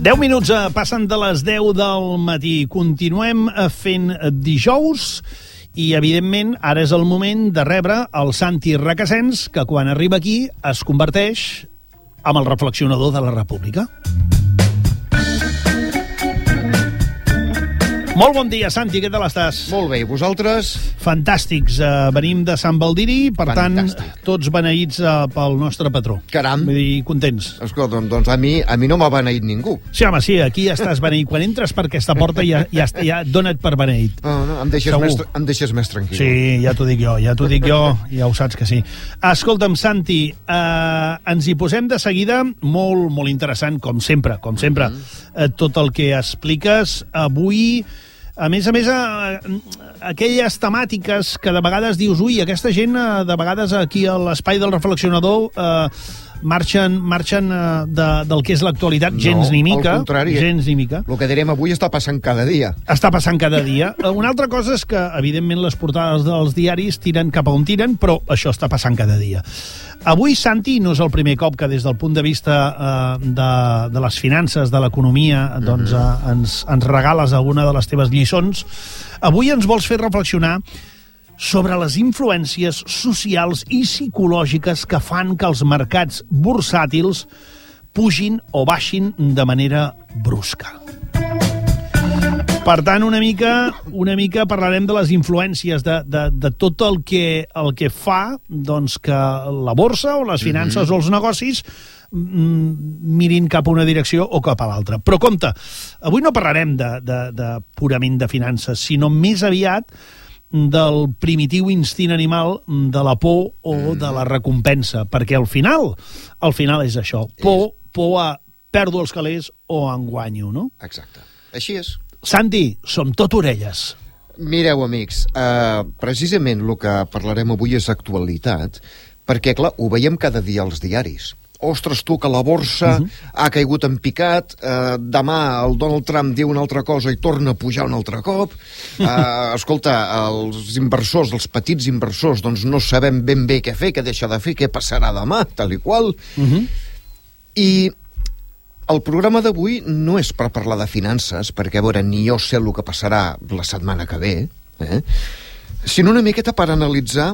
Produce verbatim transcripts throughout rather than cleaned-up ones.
deu minuts passen de les deu del matí. Continuem fent dijous i, evidentment, ara és el moment de rebre el Santi Recasens, que quan arriba aquí es converteix en el reflexionador de la República. Molt bon dia, Santi, què tal estàs? Molt bé, i vosaltres? Fantàstics, uh, venim de Sant Baldiri, per Fantàstic. tant, tots beneïts uh, pel nostre patró. Caram. Vull dir, contents. Escolta, doncs a mi, a mi no m'ha beneït ningú. Sí, home, sí, aquí ja estàs beneït. Quan entres per aquesta porta ja, ja, ja dona't per beneït. No, no, em deixes, més, em deixes més tranquil. Sí, ja t'ho dic jo, ja t'ho dic jo, ja ho saps que sí. Escolta'm, Santi, uh, ens hi posem de seguida, molt, molt interessant, com sempre, com sempre, mm-hmm. uh, tot el que expliques. Avui... A més a més, aquelles temàtiques que de vegades dius, ui, aquesta gent, de vegades aquí a l'espai del reflexionador, eh, marxen, marxen de, del que és l'actualitat, no, gens ni mica. Al contrari, gens ni mica. El que direm avui està passant cada dia. Està passant cada dia. Una altra cosa és que, evidentment, les portades dels diaris tiren cap a on tiren, però això està passant cada dia. Avui, Santi, no és el primer cop que des del punt de vista eh, de, de les finances, de l'economia, doncs eh, ens, ens regales alguna de les teves lliçons. Avui ens vols fer reflexionar sobre les influències socials i psicològiques que fan que els mercats bursàtils pugin o baixin de manera brusca. Per tant, una mica, una mica parlarem de les influències, de, de, de tot el que, el que fa doncs, que la borsa o les finances mm-hmm. o els negocis mirin cap a una direcció o cap a l'altra. Però compte, avui no parlarem de, de, de purament de finances, sinó més aviat del primitiu instint animal de la por o mm. de la recompensa, perquè al final, al final és això, por, por a perdre els calés o en guanyo, no? Exacte, així és. Santi, som tot orelles. Mireu, amics, eh, precisament el que parlarem avui és actualitat, perquè, clar, ho veiem cada dia als diaris. Ostres, tu, que la borsa uh-huh. ha caigut en picat, eh, demà el Donald Trump diu una altra cosa i torna a pujar un altre cop. Eh, escolta, els inversors, els petits inversors, doncs no sabem ben bé què fer, què deixar de fer, què passarà demà, tal i qual. Uh-huh. I el programa d'avui no és per parlar de finances, perquè, a veure, ni jo sé el que passarà la setmana que ve, eh? sinó una miqueta per analitzar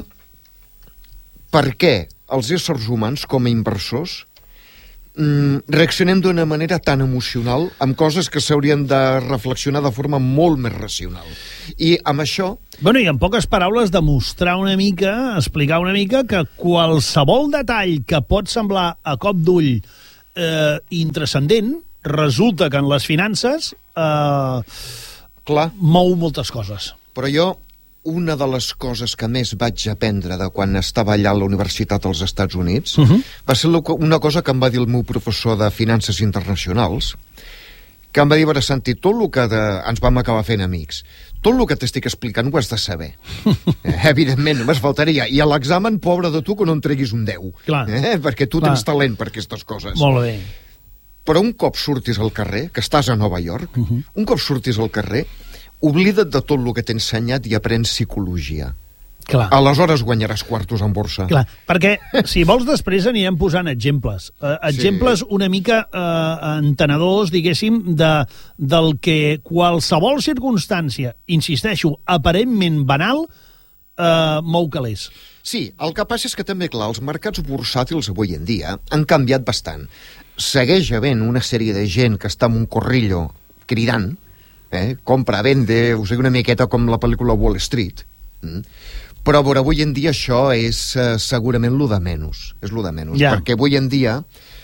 per què els éssers humans, com a inversors, mm, reaccionem d'una manera tan emocional amb coses que s'haurien de reflexionar de forma molt més racional. I amb això... Bueno, i en poques paraules demostrar una mica, explicar una mica que qualsevol detall que pot semblar a cop d'ull eh, intrascendent, resulta que en les finances eh, Clar. mou moltes coses. Però jo... una de les coses que més vaig aprendre de quan estava allà a la universitat als Estats Units uh-huh. va ser una cosa que em va dir el meu professor de finances internacionals, que em va dir, Santi, tot el que de... ens vam acabar fent amics, tot el que t'estic explicant ho has de saber. eh, evidentment, només faltaria. I a l'examen, pobre de tu, que no en treguis un deu. Clar. Eh? Perquè tu Clar. tens talent per aquestes coses. Molt bé. Però un cop surtis al carrer, que estàs a Nova York, uh-huh. un cop surtis al carrer, oblida't de tot el que t'he ensenyat i aprens psicologia. Clar. Aleshores guanyaràs quartos en borsa. Clar, perquè, si vols, després anirem posant exemples. Uh, exemples sí. una mica uh, entenedors, diguéssim, de, del que qualsevol circumstància, insisteixo, aparentment banal, uh, mou calés. Sí, el que passa és que també, clar, els mercats bursàtils avui en dia han canviat bastant. Segueix havent una sèrie de gent que està en un corrillo cridant, Eh? compra, vende, o sigui, una miqueta com la pel·lícula Wall Street. Mm? Però, a veure, avui en dia això és eh, segurament lo de menys. És lo de menys. Yeah. Perquè avui en dia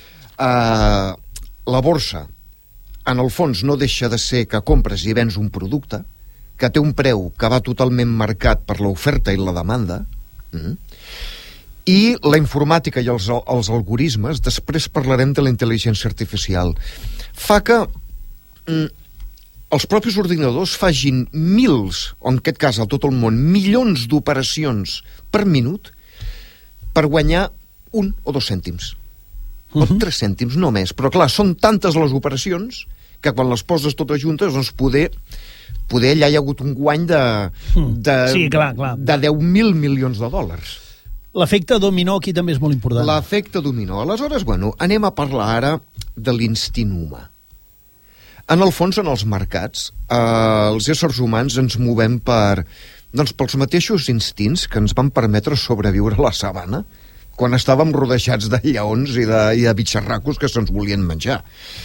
eh, la borsa, en el fons, no deixa de ser que compres i vens un producte que té un preu que va totalment marcat per l'oferta i la demanda. Mm? I la informàtica i els, els algoritmes, després parlarem de la intel·ligència artificial, fa que... Mm, els propis ordinadors fagin mils, o en aquest cas a tot el món, milions d'operacions per minut per guanyar un o dos cèntims. Uh-huh. O tres cèntims, no més. Però clar, són tantes les operacions que quan les poses totes juntes, doncs poder, poder allà hi ha hagut un guany de, de, sí, clar, clar. de deu mil milions de dòlars. L'efecte dominó aquí també és molt important. L'efecte dominó. Aleshores, bueno, anem a parlar ara de l'instint humà. En el fons, en els mercats, eh, els éssers humans ens movem per, doncs, pels mateixos instints que ens van permetre sobreviure a la sabana quan estàvem rodejats de lleons i de, i de bitxarracos que se'ns volien menjar.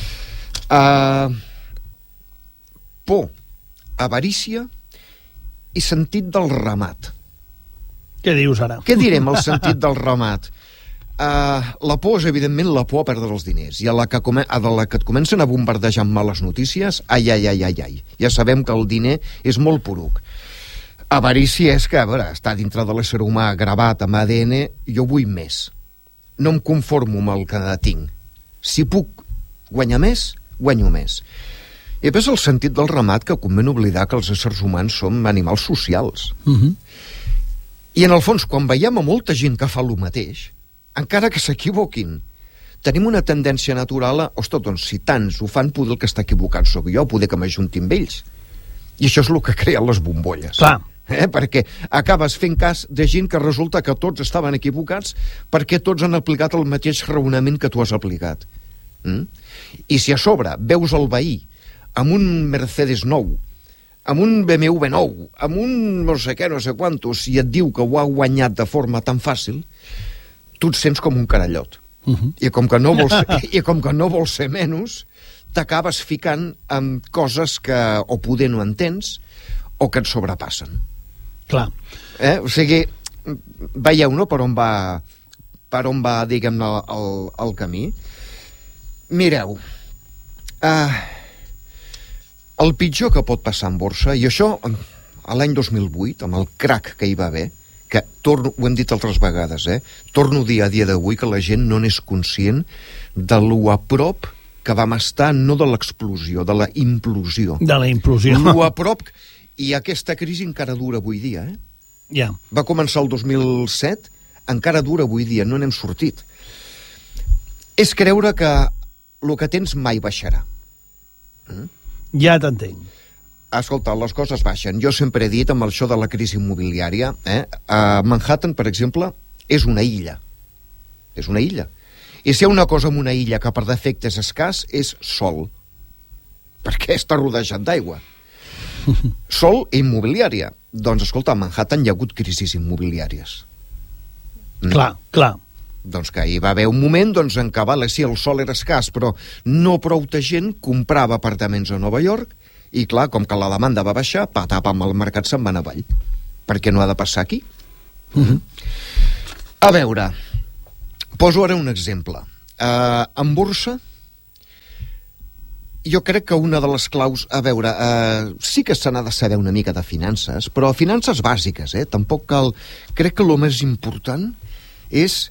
Uh, por, avarícia i sentit del ramat. Què dius ara? Què direm, el sentit del ramat? Uh, la por és, evidentment, la por a perdre els diners. I a la que, come a la que et comencen a bombardejar amb males notícies, ai, ai, ai, ai, ai. Ja sabem que el diner és molt poruc. Avarícia és que, a veure, està dintre de l'ésser humà gravat amb A D N, jo vull més. No em conformo amb el que tinc. Si puc guanyar més, guanyo més. I després el sentit del ramat, que convé no oblidar que els éssers humans som animals socials. Uh-huh. I en el fons, quan veiem a molta gent que fa el mateix, encara que s'equivoquin, tenim una tendència natural a, ostres, doncs si tants ho fan, poder el que està equivocat soc jo, poder que m'ajunti amb ells. I això és el que crea les bombolles. Clar. Eh? Perquè acabes fent cas de gent que resulta que tots estaven equivocats perquè tots han aplicat el mateix raonament que tu has aplicat. Mm? I si a sobre veus el veí amb un Mercedes nou, amb un B M W nou, amb un no sé què, no sé quantos, i et diu que ho ha guanyat de forma tan fàcil, tu et sents com un carallot. Uh-huh. I com que no vols, i com que no vols ser menys, t'acabes ficant amb coses que o poder no entens o que et sobrepassen. Clar. Eh? O sigui, veieu, no?, per on va, per on va, diguem-ne, el, el camí. Mireu, uh, el pitjor que pot passar en borsa, i això a l'any dos mil vuit, amb el crac que hi va haver, que torno, ho hem dit altres vegades, eh? Torno a dir a dia d'avui que la gent no n'és conscient de lo a prop que vam estar, no de l'explosió, de la implosió. De la implosió. Lo a prop, i aquesta crisi encara dura avui dia, eh? Ja. Va començar el dos mil set, encara dura avui dia, no n'hem sortit. És creure que el que tens mai baixarà. Mm? Ja t'entenc. Escolta, les coses baixen. Jo sempre he dit, amb això de la crisi immobiliària, eh, a Manhattan, per exemple, és una illa. És una illa. I si hi ha una cosa amb una illa que per defecte és escàs, és sol. Perquè està rodejat d'aigua. Sol i immobiliària. Doncs, escolta, a Manhattan hi ha hagut crisis immobiliàries. Mm. Clar, clar. Doncs que hi va haver un moment doncs, en què, vale, sí, el sol era escàs, però no prou de gent comprava apartaments a Nova York, i clar, com que la demanda va baixar, patapam, el mercat se'n va anar avall. Perquè no ha de passar aquí? Uh-huh. A veure, poso ara un exemple. Uh, en borsa, jo crec que una de les claus... A veure, uh, sí que se n'ha de saber una mica de finances, però finances bàsiques, eh? Tampoc cal... Crec que el més important és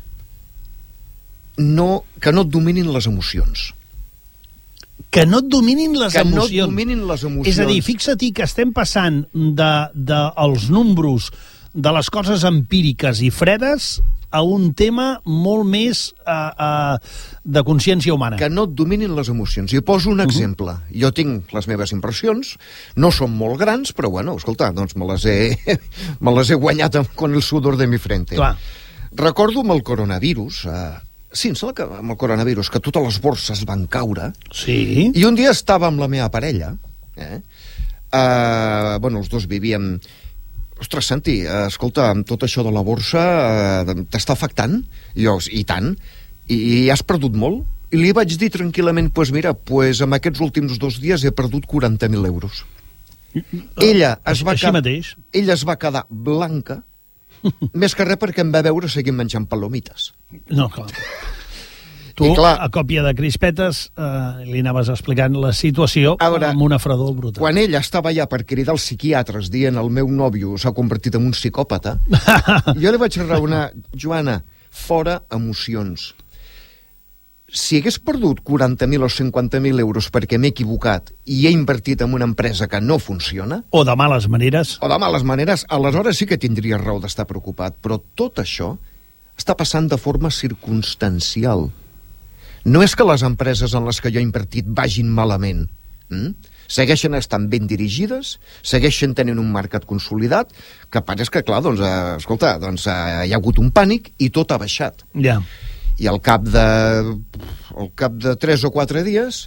no, que no et dominin les emocions. Que no et dominin les que emocions. Que no et dominin les emocions. És a dir, fixa-t'hi que estem passant de, de els números de les coses empíriques i fredes a un tema molt més uh, uh, de consciència humana. Que no et dominin les emocions. I poso un exemple. Uh-huh. Jo tinc les meves impressions, no són molt grans, però bueno, escolta, doncs me les he, me les he guanyat amb, con el sudor de mi frente. Clar. Recordo amb el coronavirus... Uh, Sí, em sembla que amb el coronavirus, que totes les borses van caure. Sí. I un dia estava amb la meva parella, eh? Uh, bueno, els dos vivíem... Ostres, Santi, uh, escolta, amb tot això de la borsa uh, t'està afectant? I jo, i tant. I, I has perdut molt? I li vaig dir tranquil·lament, doncs pues mira, pues en aquests últims dos dies he perdut quaranta mil euros. Ella es va Així quedar, mateix. Ella es va quedar blanca, més que res perquè em va veure seguint menjant palomites. No, clar. Tu, clar, a còpia de crispetes, eh, li anaves explicant la situació veure, amb una fredor brutal. Quan ella estava allà per cridar els psiquiatres dient el meu nòvio s'ha convertit en un psicòpata, jo li vaig raonar, Joana, fora emocions. Si hagués perdut quaranta mil o cinquanta mil euros perquè m'he equivocat i he invertit en una empresa que no funciona... O de males maneres. O de males maneres, aleshores sí que tindria raó d'estar preocupat. Però tot això està passant de forma circumstancial. No és que les empreses en les que jo he invertit vagin malament. Mm? Segueixen estant ben dirigides, segueixen tenint un mercat consolidat, que pareix que, clar, doncs, eh, escolta, doncs, eh, hi ha hagut un pànic i tot ha baixat. Ja. I al cap de al cap de tres o quatre dies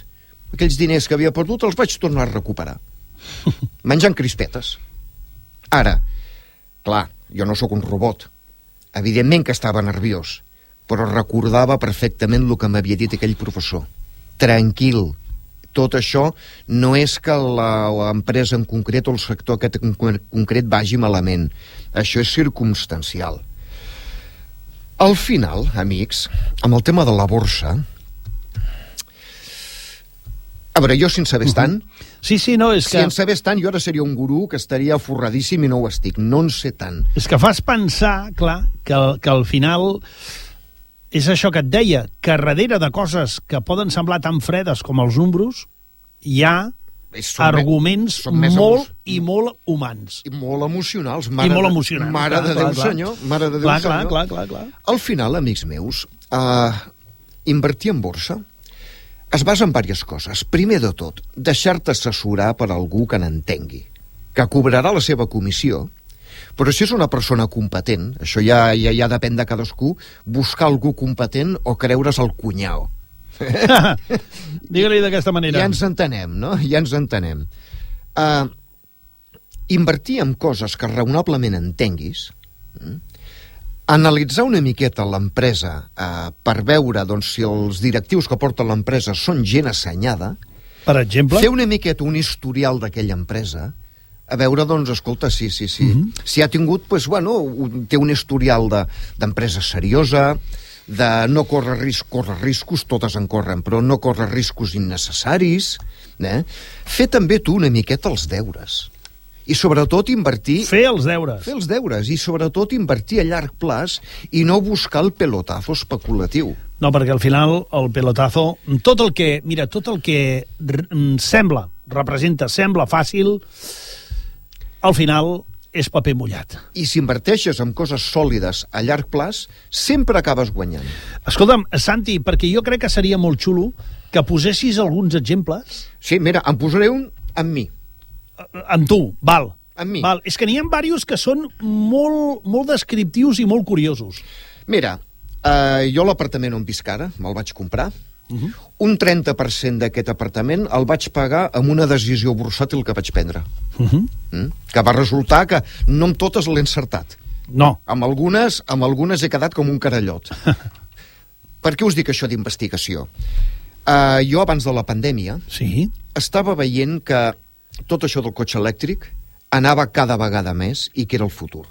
aquells diners que havia perdut els vaig tornar a recuperar. Menjant crispetes. Ara, clar, jo no sóc un robot. Evidentment que estava nerviós, però recordava perfectament el que m'havia dit aquell professor. Tranquil, tot això no és que l'empresa en concret o el sector aquest en concret vagi malament. Això és circumstancial. Al final, amics, amb el tema de la borsa... A veure, jo sense saber tant... Sí, sí, no, és que... Si en sabés tant, jo ara seria un gurú que estaria forradíssim i no ho estic. No en sé tant. És que fas pensar, clar, que, que al final... És això que et deia, que darrere de coses que poden semblar tan fredes com els números, hi ha són arguments me, molt i molt humans. I molt emocionals. I molt emocionals. Mare de Déu, senyor. Mare de Déu, clar, senyor. Clar, clar, clar. Al final, amics meus, uh, invertir en borsa es basa en diverses coses. Primer de tot, deixar-te assessorar per algú que n'entengui, que cobrarà la seva comissió. Però si és una persona competent, això ja, ja, ja depèn de cadascú, buscar algú competent o creure's el cunyau. Digue-li d'aquesta manera. Ja ens entenem, no? Ja ens entenem. Uh, invertir en coses que raonablement entenguis, mm? Analitzar una miqueta l'empresa uh, per veure doncs, si els directius que porten l'empresa són gent assenyada, per exemple, fer una miqueta un historial d'aquella empresa, a veure, doncs, escolta, sí, sí, sí. Uh-huh. Si ha tingut, doncs, bueno, té un historial d'empresa de, seriosa, de no córrer risc, córrer riscos, totes en corren, però no córrer riscos innecessaris. Eh? Fer també tu una miqueta els deures. I sobretot invertir... Fer els deures. Fer els deures, i sobretot invertir a llarg plaç i no buscar el pelotazo especulatiu. No, perquè al final el pelotazo, tot el que, mira, tot el que sembla, representa, sembla fàcil... al final és paper mullat. I si inverteixes en coses sòlides a llarg plaç, sempre acabes guanyant. Escolta'm, Santi, perquè jo crec que seria molt xulo que posessis alguns exemples... Sí, mira, en posaré un amb mi. Amb tu, val. Amb mi. Val. És que n'hi ha diversos que són molt, molt descriptius i molt curiosos. Mira, eh, jo l'apartament on visc ara, me'l vaig comprar. Uh-huh. Un trenta per cent d'aquest apartament el vaig pagar amb una decisió bursàtil que vaig prendre. Uh-huh. mm? Que va resultar que no amb totes l'he encertat. No. Amb algunes, amb algunes he quedat com un carallot. Per què us dic això d'investigació? Uh, jo, abans de la pandèmia, sí? estava veient que tot això del cotxe elèctric anava cada vegada més i que era el futur.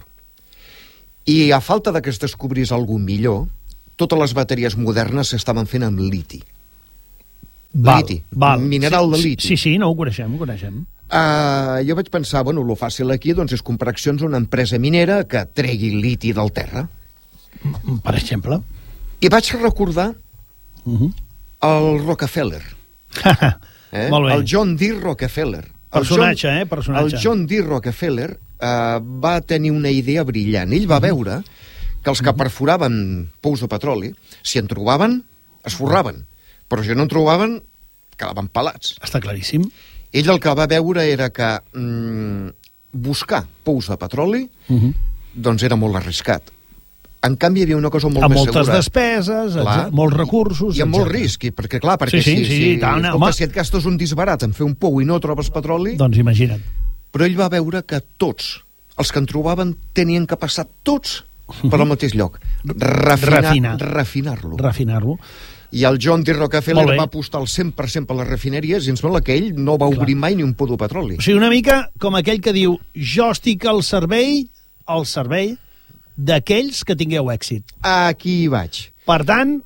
I a falta de que es descobrís alguna millor, totes les bateries modernes s'estaven fent amb liti. Val, liti, val. mineral de liti. Sí, sí, no, ho coneixem, ho coneixem. Uh, jo vaig pensar, bueno, lo fàcil aquí doncs, és comprar accions d'una empresa minera que tregui liti del terra. Per exemple? I vaig recordar uh-huh. el Rockefeller. eh? Molt bé. El John D. Rockefeller. Personatge, John, eh? Personatge. El John D. Rockefeller uh, va tenir una idea brillant. Ell va uh-huh. veure que els que perforaven pous de petroli, si en trobaven, es forraven. Però si no en trobaven, quedaven pelats. Està claríssim. Ell el que va veure era que mm, buscar pous de petroli uh-huh. doncs era molt arriscat. En canvi, hi havia una cosa molt amb més segura. Amb moltes despeses, clar, molts recursos... I, i amb molt risc, perquè clar, perquè sí, sí, si, sí, si, tant, escolta, si et gastes un disbarat en fer un pou i no trobes petroli... Doncs imagina't. Però ell va veure que tots, els que en trobaven, tenien que passar tots per al mateix lloc. Refinar, Refinar. Refinar-lo. Refinar-lo. I el John D. Rockefeller va apostar el cent per cent per les refineries i em sembla que ell no va obrir Clar. mai ni un pou de petroli. O sigui, una mica com aquell que diu jo estic al servei, al servei d'aquells que tingueu èxit. Aquí hi vaig. Per tant,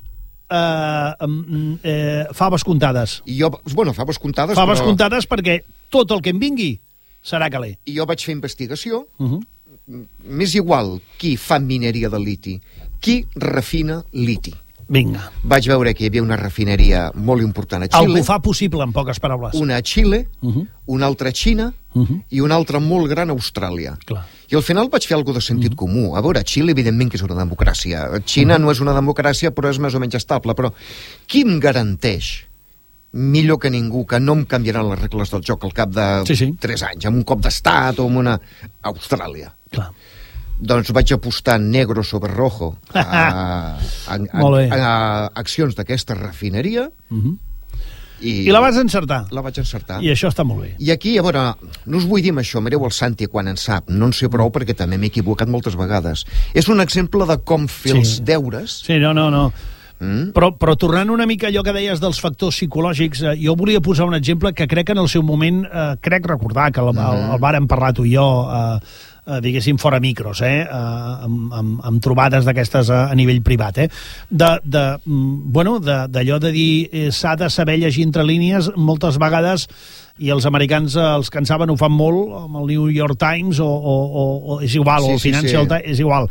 eh, eh, faves comptades. I jo, bueno, faves comptades, faves però... comptades perquè tot el que em vingui serà calé. I jo vaig fer investigació. Uh-huh. M'és igual qui fa mineria de liti, qui refina liti. Vinga. Vaig veure que hi havia una refineria molt important a Xile. El que ho fa possible, en poques paraules. Una a Xile, uh-huh. una altra a Xina uh-huh. i una altra molt gran a Austràlia. Clar. I al final vaig fer alguna de sentit uh-huh. comú. A veure, Xile, evidentment, que és una democràcia. Xina uh-huh. no és una democràcia, però és més o menys estable. Però qui em garanteix, millor que ningú, que no em canviaran les regles del joc al cap de sí, sí. tres anys, amb un cop d'estat o amb una... Austràlia. Clar. Doncs vaig apostar negro sobre rojo a, a, a, a, a accions d'aquesta refineria. Uh-huh. I, I la vas encertar. La vaig encertar. I això està molt bé. I aquí, a veure, no us vull dir amb això, mireu el Santi quan en sap, no en sé prou perquè també m'he equivocat moltes vegades. És un exemple de com fer sí. els deures... Sí, no, no, no. Mm. Però, però tornant una mica a allò que deies dels factors psicològics, eh, jo volia posar un exemple que crec que en el seu moment, eh, crec recordar que el, mm. el, el vàrem parlar tu i jo, eh, eh, diguéssim, fora micros, eh, eh, amb, amb, amb trobades d'aquestes a, a nivell privat, eh, de, de, bueno, d'allò de, de dir eh, s'ha de saber llegir entre línies moltes vegades, i els americans eh, els que en saben ho fan molt, amb el New York Times o, o, o, o és igual, sí, o el Financial sí, sí. Times, és igual.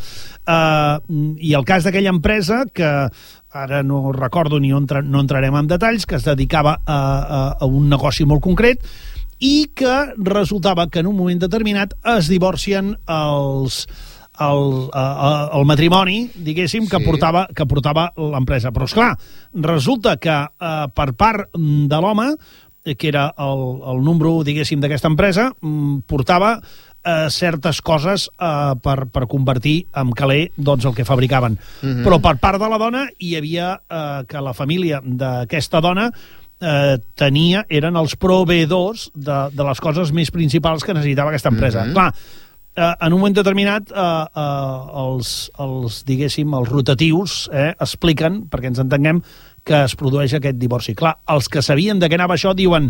Uh, I el cas d'aquella empresa que ara no recordo ni on tra no entrarem en detalls, que es dedicava a, a, a un negoci molt concret i que resultava que en un moment determinat es divorcien els, el, el, el matrimoni, diguéssim, sí. que portava, que portava l'empresa. Però, esclar, resulta que eh, per part de l'home, que era el, el número, diguéssim, d'aquesta empresa, portava eh, certes coses eh, per, per convertir en calé doncs, el que fabricaven. Mm-hmm. Però per part de la dona hi havia eh, que la família d'aquesta dona eh, tenia, eren els proveïdors de, de les coses més principals que necessitava aquesta empresa. Mm-hmm. Clar, eh, en un moment determinat eh, eh, els, els, diguéssim, els rotatius eh, expliquen, perquè ens entenguem, que es produeix aquest divorci. Clar, els que sabien de què anava això diuen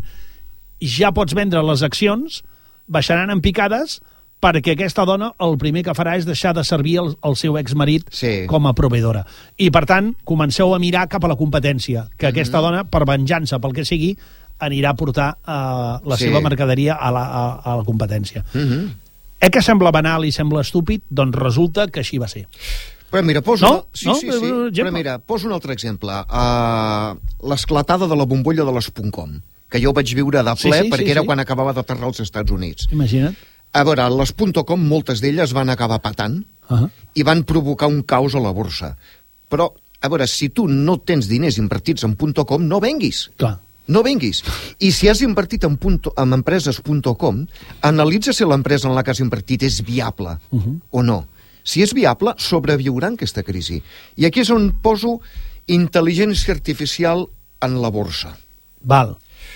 ja pots vendre les accions, baixaran en picades, perquè aquesta dona el primer que farà és deixar de servir el, el seu exmarit sí. com a proveïdora. I, per tant, comenceu a mirar cap a la competència, que mm-hmm. aquesta dona, per venjança, pel que sigui, anirà a portar uh, la sí. seva mercaderia a la, a, a la competència. Mm-hmm. Eh que sembla banal i sembla estúpid? Doncs resulta que així va ser. Però mira, poso... No? Sí, no? sí, sí. Però mira, poso un altre exemple. Uh, l'esclatada de la bombolla de les .com, que jo vaig viure de ple sí, sí, perquè sí, era sí. quan acabava d'aterrar als Estats Units. Imagina't. A veure, les .com, moltes d'elles van acabar patant uh -huh. i van provocar un caos a la borsa. Però, a veure, si tu no tens diners invertits en .com, no venguis. Clar. No venguis. I si has invertit en, punto, en empreses .com, analitza si l'empresa en la que has invertit és viable uh -huh. o no. Si és viable, sobreviurà en aquesta crisi. I aquí és on poso intel·ligència artificial en la borsa. Val.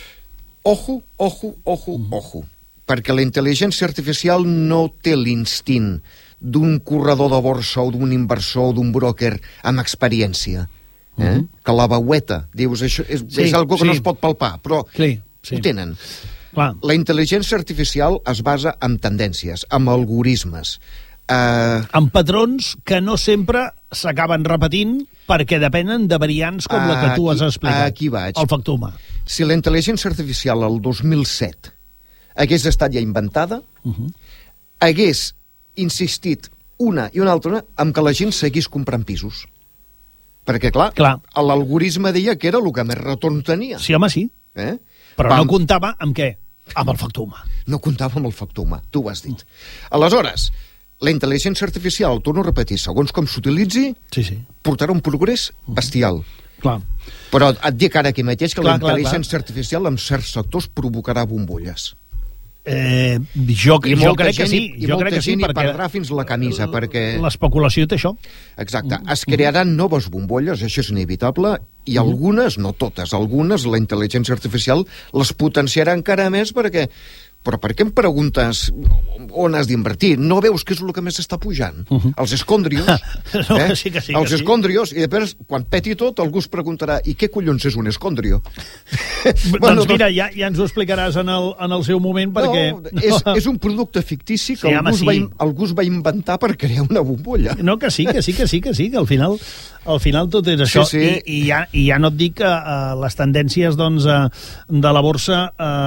Ojo, ojo, ojo, mm. ojo. Perquè la intel·ligència artificial no té l'instint d'un corredor de borsa o d'un inversor o d'un broker amb experiència. Eh? Mm -hmm. Que la veueta, dius, això és, sí, és algo que sí. no es pot palpar, però sí, sí. ho tenen. Clar. La intel·ligència artificial es basa en tendències, en algoritmes, Uh... en patrons que no sempre s'acaben repetint perquè depenen de variants com la que tu has explicat. Aquí vaig. El factor humà. Si la intel·ligència artificial el dos mil set hagués estat ja inventada, uh -huh. hagués insistit una i una altra en que la gent seguís comprant pisos. Perquè, clar, clar. l'algoritme deia que era el que més retorn tenia. Sí, home, sí. Eh? Però Pam. no comptava amb què? Amb el factor humà. No comptava amb el factor humà, tu ho has dit. Uh. Aleshores, la intel·ligència artificial, torno a repetir, segons com s'utilitzi, sí, sí. portarà un progrés bestial. Clar. Però et dic ara aquí mateix que clar, la intel·ligència artificial en certs sectors provocarà bombolles. Eh, jo, jo crec que sí. I jo molta crec que sí, gent hi perquè perdrà fins la camisa, perquè... L'especulació té això. Exacte. Es crearan noves bombolles, això és inevitable, i algunes, no totes, algunes, la intel·ligència artificial les potenciarà encara més perquè... Però per què em preguntes on has d'invertir? No veus què és el que més està pujant? Uh -huh. Els escòndrios. no, eh? sí que sí, Els que escòndrios, sí. I després, quan peti tot, algú es preguntarà i què collons és un escòndrio? bueno, doncs mira, ja, ja ens ho explicaràs en el, en el seu moment, perquè... No, és, és un producte fictici que sí, algú, home, sí. va, algú es va inventar per crear una bombolla. No, que sí, que sí, que sí, que sí, que al final... Al final tot és això, sí, sí. I, i, ja, i ja no et dic que uh, les tendències doncs, uh, de la borsa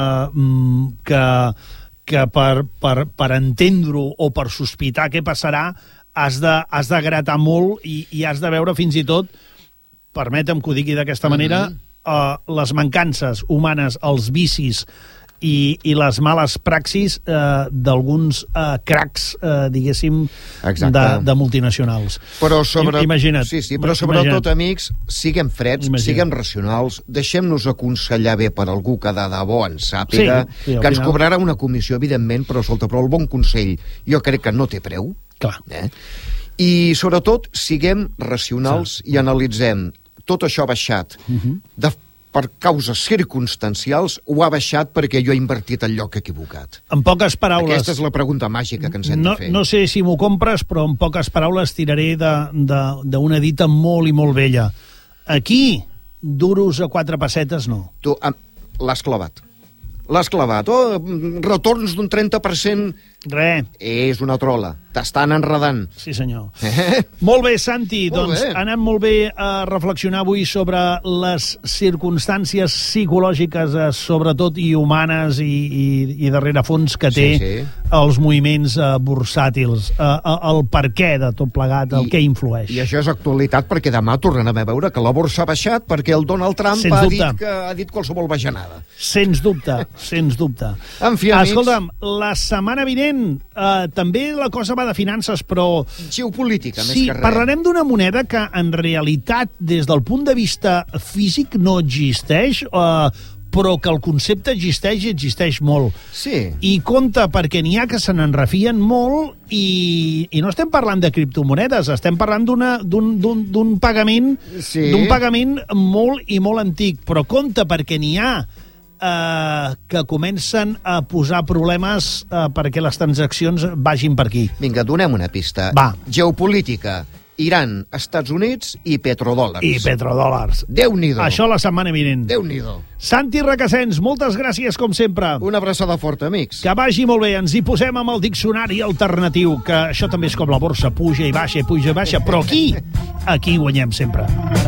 uh, que, que per, per, per entendre-ho o per sospitar què passarà has de, has de gratar molt i, i has de veure fins i tot, permetem que ho digui d'aquesta manera, uh, les mancances humanes, els vicis i, i les males praxis eh, d'alguns eh, cracs, eh, diguéssim, de, de multinacionals. Però sobretot, imagina't. Sí, sí, però sobretot, imagina't. Amics, siguem freds, imagina't. Siguem racionals, deixem-nos aconsellar bé per algú que de debò en sàpiga, sí, sí, que ens final... cobrarà una comissió, evidentment, però, escolta, però el bon consell jo crec que no té preu. Clar. Eh? I, sobretot, siguem racionals sí. i analitzem tot això baixat uh-huh. de per causes circumstancials o ha baixat perquè jo he invertit al lloc equivocat? En poques paraules... Aquesta és la pregunta màgica que ens hem no, de fer. No sé si m'ho compres, però en poques paraules tiraré d'una dita molt i molt vella. Aquí, duros a quatre pessetes, no. Tu l'has clavat. L'has clavat. Oh, retorns d'un trenta per cent... Re. És una trola. T'estan enredant. Sí, senyor. Eh? Molt bé, Santi. Molt doncs bé. anem molt bé a reflexionar avui sobre les circumstàncies psicològiques, eh, sobretot i humanes i, i, i de rerefons que té Sí, sí. els moviments eh, bursàtils. Eh, el per què de tot plegat, el I, que influeix. I això és actualitat perquè demà tornarem a veure que la borsa ha baixat perquè el Donald Trump Sens ha dubte. dit, que, ha dit qualsevol bajanada. Sens dubte, sens dubte. En fi, amics. Escolta'm, la setmana vinent eh, també la cosa va de finances, però... Geopolítica, més Sí, que res. parlarem d'una moneda que en realitat, des del punt de vista físic, no existeix, eh, però que el concepte existeix i existeix molt. Sí. I compte, perquè n'hi ha que se n'en refien molt i, i no estem parlant de criptomonedes, estem parlant d'una- d'un d'un- d'un pagament, Sí. d'un pagament molt i molt antic. Però compte, perquè n'hi ha eh, que comencen a posar problemes eh, perquè les transaccions vagin per aquí. Vinga, donem una pista. Va. Geopolítica. Iran, Estats Units i petrodòlars. I petrodòlars. Déu-n'hi-do. Això la setmana vinent. Déu-n'hi-do. Santi Requesens, moltes gràcies, com sempre. Una abraçada forta, amics. Que vagi molt bé. Ens hi posem amb el diccionari alternatiu, que això també és com la borsa, puja i baixa, puja i baixa, però aquí, aquí guanyem sempre.